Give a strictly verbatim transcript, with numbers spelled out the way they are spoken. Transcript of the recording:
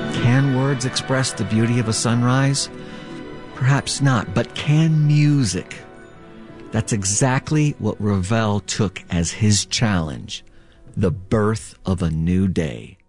Can words express the beauty of a sunrise? Perhaps not, but can music? That's exactly what Ravel took as his challenge, the birth of a new day.